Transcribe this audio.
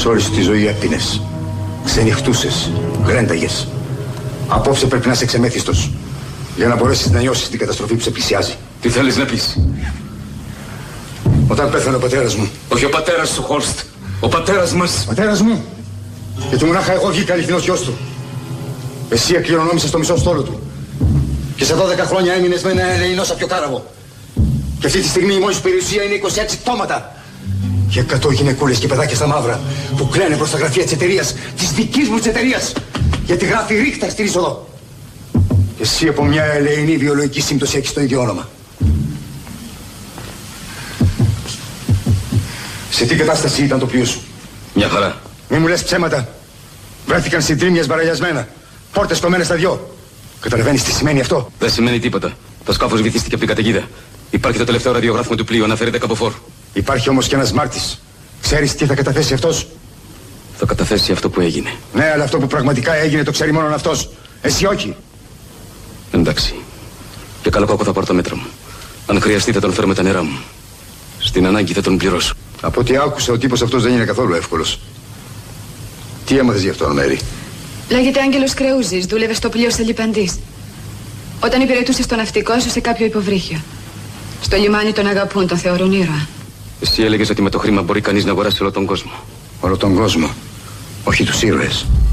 Σ' όλη σου τη ζωή έπινες, ξενυχτούσες, γρένταγες. Απόψε πρέπει να είσαι ξεμέθιστος για να μπορέσεις να νιώσεις την καταστροφή που σε πλησιάζει. Τι θέλεις να πεις? Όταν πέθανε ο πατέρας μου. Όχι ο πατέρας σου, Χόρστ. Ο πατέρας μας. Ο πατέρας μου. Γιατί μονάχα εγώ βγήκα αληθινός γιος του. Εσύ εκκληρονόμησες το μισό στόλο του. Και σε 12 χρόνια έμεινες με ένα ελεηνό σαπιοκάραβο. Και αυτή τη στιγμή η μόνη σου περιουσία είναι 26 πτώματα. Και 100 γυναικούλες και παιδάκια στα μαύρα που κλαίνε προς τα γραφεία της εταιρείας, της δικής μου της εταιρείας. Γιατί γράφει Ρίχτερ στην είσοδο. Και εσύ από μια ελεηνή βιολογική σύμπτωση έχεις το ίδιο όνομα. Σε τι κατάσταση ήταν το πλοίο σου? Μια χαρά. Μη μου λες ψέματα. Βρέθηκαν συντρίμμια σμπαραγιασμένα. Πόρτες κομμένες στα δυο. Καταλαβαίνεις τι σημαίνει αυτό? Δεν σημαίνει τίποτα. Το σκάφος βυθίστηκε από την καταιγίδα. Υπάρχει το τελευταίο ραδιογράφημα του πλοίου, αναφέρεται κάπου φόρ. Υπάρχει όμως και ένας μάρτης. Ξέρεις τι θα καταθέσει αυτός? Θα καταθέσει αυτό που έγινε. Ναι, αλλά αυτό που πραγματικά έγινε το ξέρει μόνο αυτός. Εσύ όχι. Εντάξει. Και καλό κακό θα πάρω τα μέτρα μου. Αν χρειαστεί θα τον φέρω με τα νερά μου. Στην ανάγκη θα τον πληρώσω. Από ό,τι άκουσα, ο τύπος αυτός δεν είναι καθόλου εύκολος. Τι έμαθες γι' αυτόν, Μέρη? Λέγεται Άγγελος Κρεούζης, δούλευε στο πλοίο Στελιπαντής. Όταν υπηρετούσε στο ναυτικό, έσωσε κάποιο υποβρύχιο. Στο λιμάνι τον αγαπούν, τον θεωρούν ήρωα. Εσύ έλεγες ότι με το χρήμα μπορεί κανείς να αγοράσει όλο τον κόσμο. Όλο τον κόσμο. Όχι τους ήρωες.